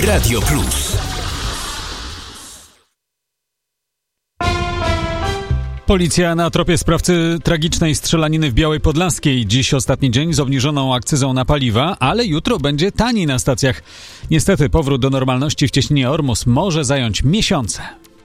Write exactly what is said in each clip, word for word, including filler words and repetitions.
Radio Plus. Policja na tropie sprawcy tragicznej strzelaniny w Białej Podlaskiej. Dziś ostatni dzień z obniżoną akcyzą na paliwa, ale jutro będzie taniej na stacjach. Niestety powrót do normalności w cieśninie Ormus może zająć miesiące.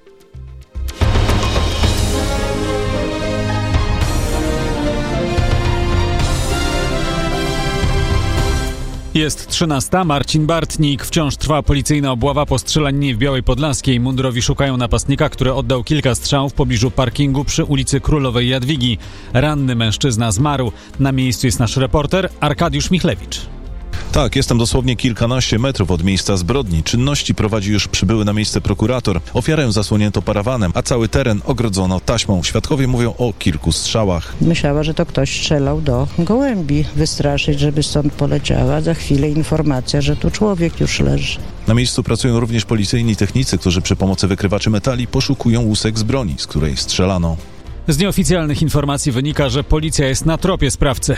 Jest trzynasta. Marcin Bartnik. Wciąż trwa policyjna obława po strzelaninie w Białej Podlaskiej. Mundurowi szukają napastnika, który oddał kilka strzałów w pobliżu parkingu przy ulicy Królowej Jadwigi. Ranny mężczyzna zmarł. Na miejscu jest nasz reporter Arkadiusz Michlewicz. Tak, jestem dosłownie kilkanaście metrów od miejsca zbrodni. Czynności prowadzi już przybyły na miejsce prokurator. Ofiarę zasłonięto parawanem, a cały teren ogrodzono taśmą. Świadkowie mówią o kilku strzałach. Myślała, że to ktoś strzelał do gołębi, wystraszyć, żeby stąd poleciała. Za chwilę informacja, że tu człowiek już leży. Na miejscu pracują również policyjni technicy, którzy przy pomocy wykrywaczy metali poszukują łusek z broni, z której strzelano. Z nieoficjalnych informacji wynika, że policja jest na tropie sprawcy.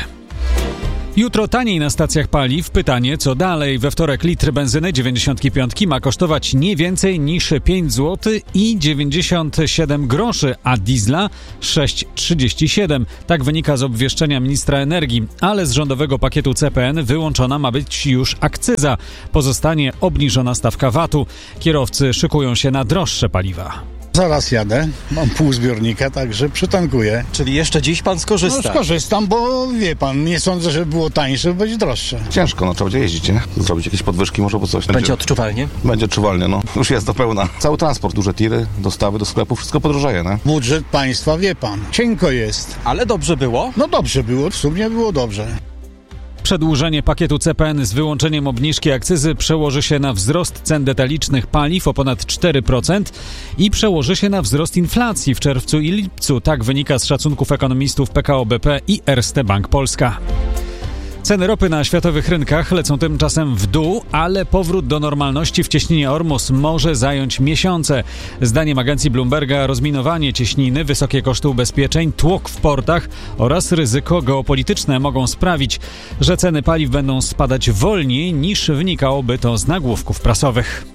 Jutro taniej na stacjach paliw. Pytanie, co dalej? We wtorek litr benzyny dziewięćdziesiąt pięć ma kosztować nie więcej niż pięć złotych i dziewięćdziesiąt siedem groszy, a diesla sześć trzydzieści siedem. Tak wynika z obwieszczenia ministra energii, ale z rządowego pakietu C P N wyłączona ma być już akcyza. Pozostanie obniżona stawka V A T-u. Kierowcy szykują się na droższe paliwa. Zaraz jadę, mam pół zbiornika, także przytankuję. Czyli jeszcze dziś pan skorzysta? No skorzystam, bo wie pan, nie sądzę, że było tańsze, bo będzie droższe. Ciężko, no trzeba będzie jeździć, nie? Zrobić jakieś podwyżki może, bo coś. Będzie, będzie odczuwalnie? Będzie odczuwalnie, no. Już jest do pełna. Cały transport, duże tiry, dostawy do sklepu, wszystko podrożeje, nie? Budżet państwa, wie pan, cienko jest. Ale dobrze było? No dobrze było, w sumie było dobrze. Przedłużenie pakietu C P N z wyłączeniem obniżki akcyzy przełoży się na wzrost cen detalicznych paliw o ponad cztery procent i przełoży się na wzrost inflacji w czerwcu i lipcu. Tak wynika z szacunków ekonomistów P K O B P i Erste Bank Polska. Ceny ropy na światowych rynkach lecą tymczasem w dół, ale powrót do normalności w cieśninie Ormus może zająć miesiące. Zdaniem agencji Bloomberga rozminowanie cieśniny, wysokie koszty ubezpieczeń, tłok w portach oraz ryzyko geopolityczne mogą sprawić, że ceny paliw będą spadać wolniej niż wynikałoby to z nagłówków prasowych.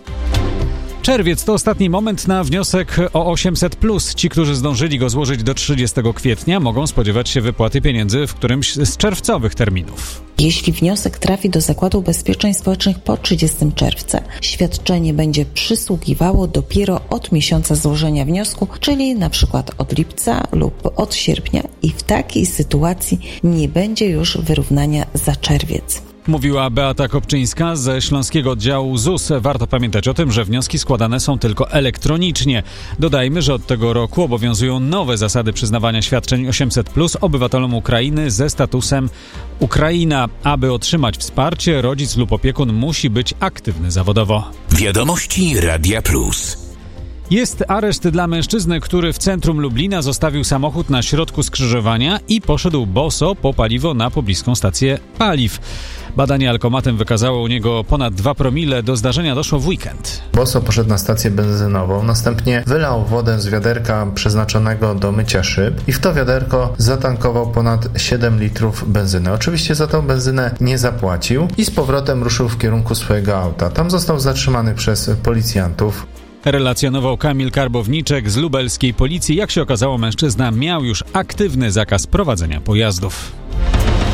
Czerwiec to ostatni moment na wniosek o osiemset plus. Ci, którzy zdążyli go złożyć do trzydziestego kwietnia, mogą spodziewać się wypłaty pieniędzy w którymś z czerwcowych terminów. Jeśli wniosek trafi do Zakładu Ubezpieczeń Społecznych po trzydziestego czerwca, świadczenie będzie przysługiwało dopiero od miesiąca złożenia wniosku, czyli na przykład od lipca lub od sierpnia, i w takiej sytuacji nie będzie już wyrównania za czerwiec. Mówiła Beata Kopczyńska ze Śląskiego Oddziału Z U S. Warto pamiętać o tym, że wnioski składane są tylko elektronicznie. Dodajmy, że od tego roku obowiązują nowe zasady przyznawania świadczeń osiemset plus obywatelom Ukrainy ze statusem Ukraina. Aby otrzymać wsparcie, rodzic lub opiekun musi być aktywny zawodowo. Wiadomości Radia Plus. Jest areszt dla mężczyzny, który w centrum Lublina zostawił samochód na środku skrzyżowania i poszedł boso po paliwo na pobliską stację paliw. Badanie alkomatem wykazało u niego ponad dwa promile. Do zdarzenia doszło w weekend. Boso poszedł na stację benzynową, następnie wylał wodę z wiaderka przeznaczonego do mycia szyb i w to wiaderko zatankował ponad siedem litrów benzyny. Oczywiście za tą benzynę nie zapłacił i z powrotem ruszył w kierunku swojego auta. Tam został zatrzymany przez policjantów. Relacjonował Kamil Karbowniczek z lubelskiej policji. Jak się okazało, mężczyzna miał już aktywny zakaz prowadzenia pojazdów.